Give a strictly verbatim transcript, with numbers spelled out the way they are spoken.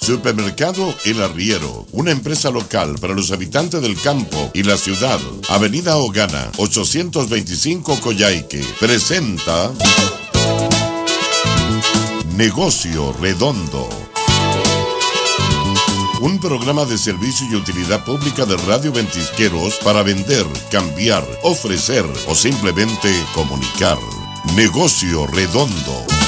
Supermercado El Arriero, una empresa local para los habitantes del campo y la ciudad. Avenida Ogana, ochocientos veinticinco Coyhaique. Presenta Negocio Redondo. Un programa de servicio y utilidad pública de Radio Ventisqueros para vender, cambiar, ofrecer o simplemente comunicar. Negocio Redondo.